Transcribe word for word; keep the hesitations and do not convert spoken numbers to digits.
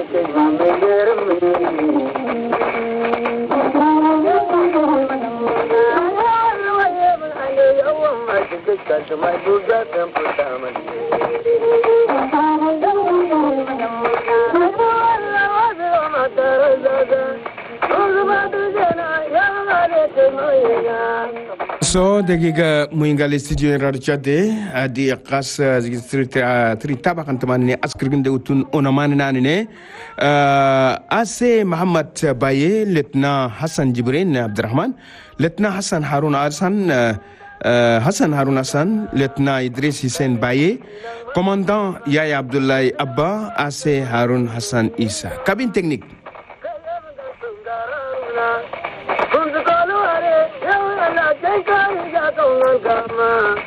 So dagiga muingali studio radchade adi qas trita trita bakan tamani askirginde utun onamani nani ne ase Muhammad Baye Lieutenant Hassan Jibrin Abdurrahman Lieutenant Hassan Harun Hassan Hassan Harun Hassan Lieutenant Idris Hussein Baye Commandant Yaya Abdoulaye Abba ase Harun Hassan Isa cabine technique. Kama